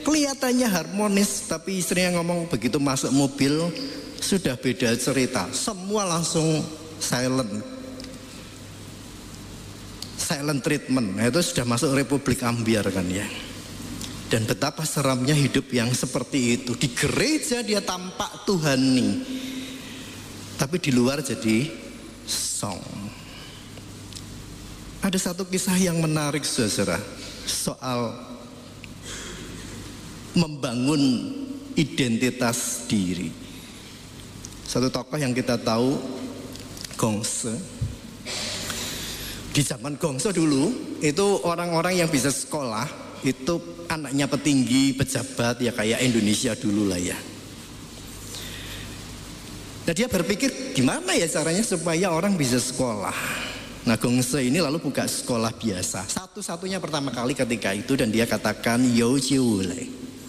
kelihatannya harmonis, tapi istrinya ngomong begitu masuk mobil sudah beda cerita. Semua langsung silent treatment. Nah, itu sudah masuk Republik Ambiar kan ya. Dan betapa seramnya hidup yang seperti itu. Di gereja dia tampak Tuhani, tapi di luar jadi song. Ada satu kisah yang menarik saudara, soal membangun identitas diri. Satu tokoh yang kita tahu, Gongse. Di zaman Gongse dulu, itu orang-orang yang bisa sekolah, itu anaknya petinggi, pejabat, ya kayak Indonesia dulu lah ya. Nah dia berpikir gimana ya caranya supaya orang bisa sekolah. Nah Gongse ini lalu buka sekolah biasa, satu-satunya pertama kali ketika itu, dan dia katakan Yojiule,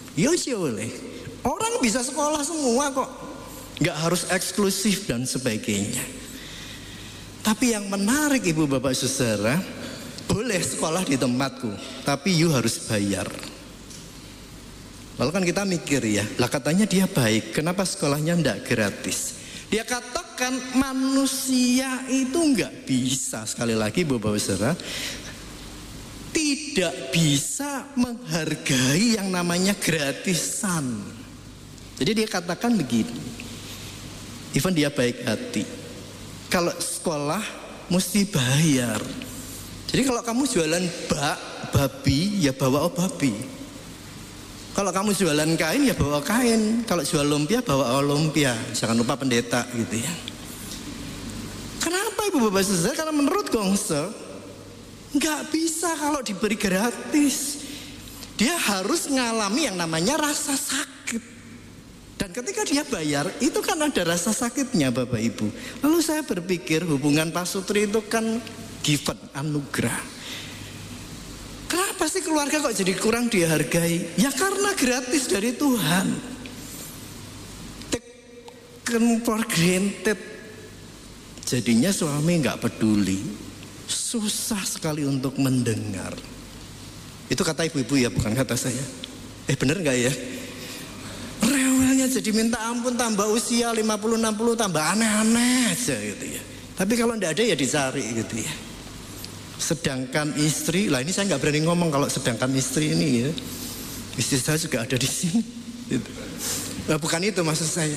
orang bisa sekolah semua kok, nggak harus eksklusif dan sebagainya. Tapi yang menarik ibu bapak saudara, boleh sekolah di tempatku, tapi you harus bayar. Lalu kan kita mikir ya, lah katanya dia baik, kenapa sekolahnya ndak gratis? Dia katakan manusia itu nggak bisa, sekali lagi ibu bapak saudara, tidak bisa menghargai yang namanya gratisan. Jadi dia katakan begini, even dia baik hati, kalau sekolah mesti bayar. Jadi kalau kamu jualan babi, ya bawa babi. Kalau kamu jualan kain, ya bawa kain. Kalau jual lumpia, bawa lumpia. Jangan lupa pendeta gitu ya. Kenapa ibu bapak saudara? Karena menurut Gongse, nggak bisa kalau diberi gratis. Dia harus ngalami yang namanya rasa sakit. Dan ketika dia bayar, itu kan ada rasa sakitnya Bapak Ibu. Lalu saya berpikir hubungan Pak Sutri itu kan given, anugerah. Kenapa sih keluarga kok jadi kurang dihargai? Ya karena gratis dari Tuhan. Taken for granted. Jadinya suami gak peduli. Susah sekali untuk mendengar. Itu kata ibu-ibu ya, bukan kata saya. Bener gak ya? Rewelnya jadi minta ampun, tambah usia 50-60 tambah aneh-aneh aja gitu ya. Tapi kalau enggak ada ya dicari gitu ya. Sedangkan istri, lah ini saya nggak berani ngomong kalau sedangkan istri ini ya. Istri saya juga ada di sini gitu. Nah, bukan itu maksud saya.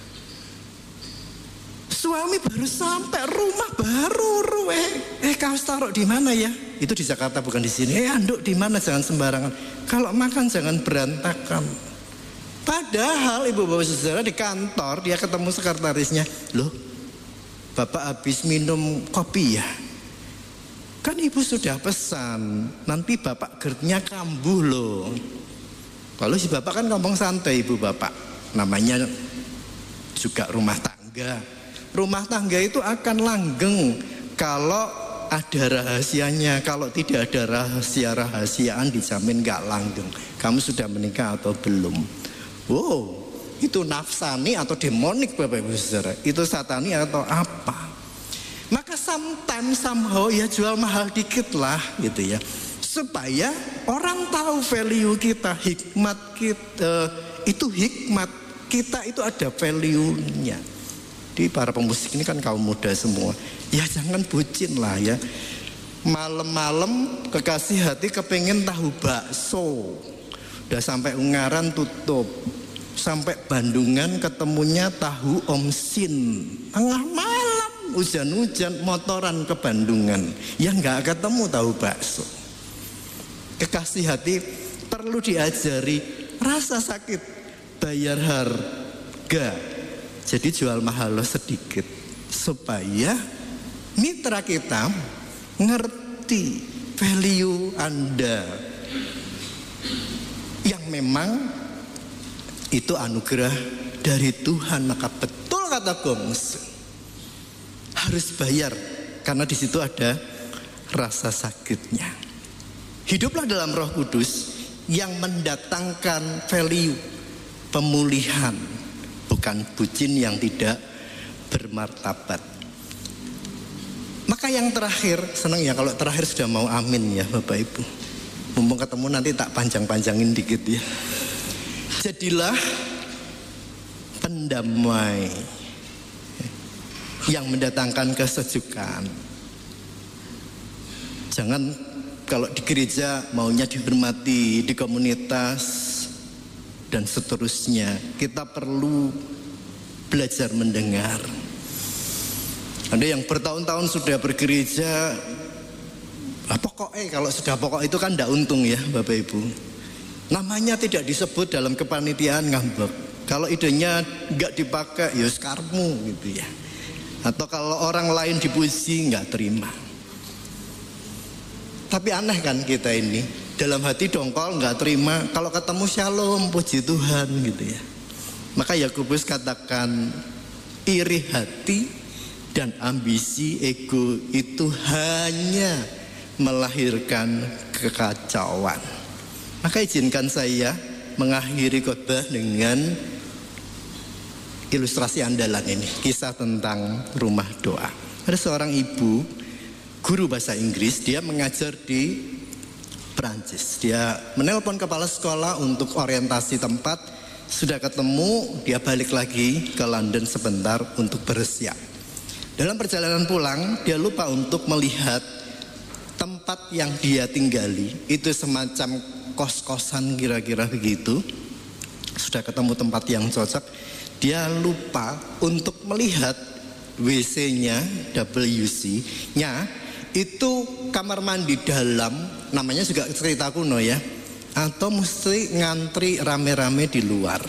Suami baru sampai rumah baru, kaos taruh di mana ya? Itu di Jakarta bukan di sini. Anduk di mana, jangan sembarangan. Kalau makan jangan berantakan. Padahal ibu bapak saudara di kantor dia ketemu sekretarisnya, loh, bapak habis minum kopi ya? Kan ibu sudah pesan, nanti bapak GERD-nya kambuh loh. Lalu si bapak kan ngomong santai, ibu bapak, namanya juga rumah tangga. Rumah tangga itu akan langgeng kalau ada rahasianya. Kalau tidak ada rahasia-rahasiaan dijamin gak langgeng. Kamu sudah menikah atau belum? Wow, itu nafsani atau demonik Bapak Ibu Saudara? Itu satani atau apa? Maka sometimes somehow ya jual mahal dikit lah gitu ya, supaya orang tahu value kita, hikmat kita. Itu hikmat kita itu ada value-nya. Di para pemusik ini kan kaum muda semua. Ya jangan bucin lah ya. Malam-malam kekasih hati kepengen tahu bakso, udah sampai Ungaran tutup, sampai Bandungan ketemunya tahu Omsin. Tengah malam hujan-hujan motoran ke Bandungan, ya nggak ketemu tahu bakso. Kekasih hati perlu diajari rasa sakit, bayar harga. Jadi jual mahal lo sedikit, supaya mitra kita ngerti value Anda yang memang itu anugerah dari Tuhan. Maka betul kata Gongse, harus bayar karena di situ ada rasa sakitnya. Hiduplah dalam Roh Kudus yang mendatangkan value pemulihan, bukan bucin yang tidak bermartabat. Maka yang terakhir, senang ya kalau terakhir sudah mau amin ya Bapak Ibu. Mumpung ketemu nanti tak panjang-panjangin dikit ya. Jadilah pendamai yang mendatangkan kesejukan. Jangan kalau di gereja maunya dihormati, di komunitas dan seterusnya. Kita perlu belajar mendengar. Ada yang bertahun-tahun sudah bergereja, pokoknya kalau sudah pokok itu kan tidak untung ya Bapak Ibu. Namanya tidak disebut dalam kepanitiaan ngambek. Kalau idenya nggak dipakai, ya sekarmu gitu ya. Atau kalau orang lain dipuji nggak terima. Tapi aneh kan kita ini, dalam hati dongkol nggak terima. Kalau ketemu shalom, puji Tuhan gitu ya. Maka Yakobus katakan, iri hati dan ambisi ego itu hanya melahirkan kekacauan. Maka izinkan saya mengakhiri khotbah dengan ilustrasi andalan ini, kisah tentang rumah doa. Ada seorang ibu, guru bahasa Inggris, dia mengajar di Perancis. Dia menelpon kepala sekolah untuk orientasi tempat, sudah ketemu, dia balik lagi ke London sebentar untuk bersiap. Dalam perjalanan pulang, dia lupa untuk melihat tempat yang dia tinggali. Itu semacam kos-kosan kira-kira begitu. Sudah ketemu tempat yang cocok, dia lupa untuk melihat WC-nya, WC-nya itu kamar mandi dalam, namanya juga cerita kuno ya, atau mesti ngantri rame-rame di luar.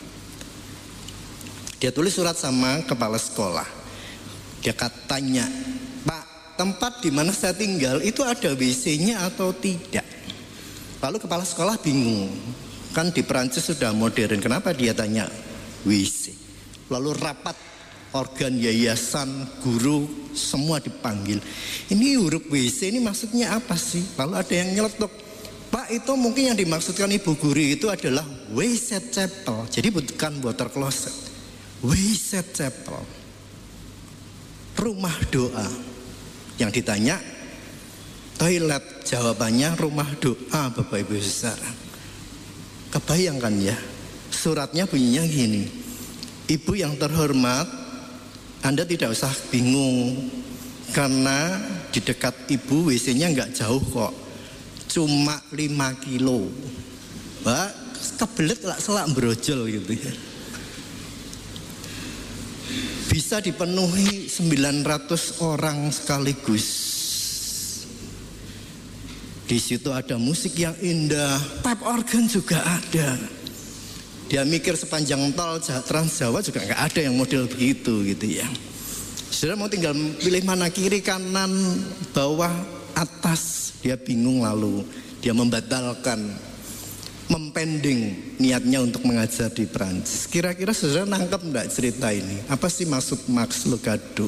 Dia tulis surat sama kepala sekolah. Dia katanya, Pak, tempat di mana saya tinggal itu ada WC-nya atau tidak? Lalu kepala sekolah bingung, kan di Perancis sudah modern, kenapa dia tanya WC? Lalu rapat organ yayasan, guru, semua dipanggil. Ini huruf WC ini maksudnya apa sih? Lalu ada yang nyeletuk, Pak, itu mungkin yang dimaksudkan ibu guru itu adalah Wayset Chapel. Jadi bukan water closet, Wayset Chapel, rumah doa. Yang ditanya toilet, jawabannya rumah doa. Bapak Ibu Saudara, kebayangkan ya, suratnya bunyinya gini, Ibu yang terhormat, Anda tidak usah bingung, karena di dekat Ibu WC-nya nggak jauh kok, cuma 5 kilo. Wah, kebelet lah selak brojol gitu ya. Bisa dipenuhi 900 orang sekaligus. Di situ ada musik yang indah, pipe organ juga ada. Dia mikir sepanjang tol Trans Jawa juga nggak ada yang model begitu gitu ya. Saudara mau tinggal pilih mana, kiri, kanan, bawah, atas. Dia bingung, lalu dia membatalkan, mempending niatnya untuk mengajar di Perancis. Kira-kira saudara nangkep nggak cerita ini? Apa sih maksud Max Lucado?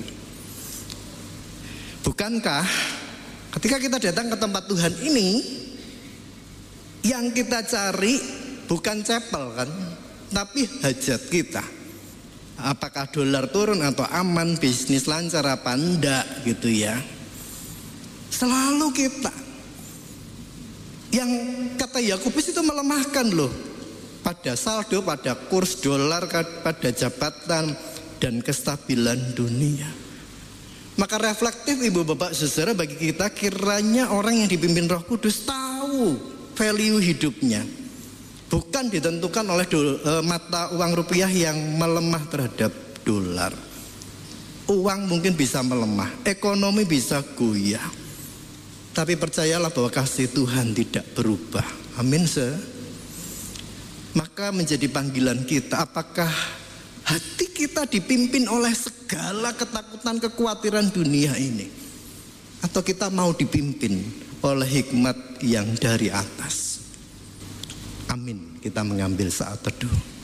Bukankah ketika kita datang ke tempat Tuhan ini, yang kita cari bukan chapel kan, tapi hajat kita. Apakah dolar turun atau aman, bisnis lancar apa enggak gitu ya. Selalu kita. Yang kata Yakobus itu melemahkan loh, pada saldo, pada kurs dolar, pada jabatan dan kestabilan dunia. Maka reflektif Ibu Bapak Saudara bagi kita, kiranya orang yang dipimpin Roh Kudus tahu value hidupnya, bukan ditentukan oleh mata uang rupiah yang melemah terhadap dolar. Uang mungkin bisa melemah, ekonomi bisa goyah, tapi percayalah bahwa kasih Tuhan tidak berubah. Amin. Maka menjadi panggilan kita, apakah hati kita dipimpin oleh segala ketakutan, kekhawatiran dunia ini, atau kita mau dipimpin oleh hikmat yang dari atas? Amin. Kita mengambil saat teduh.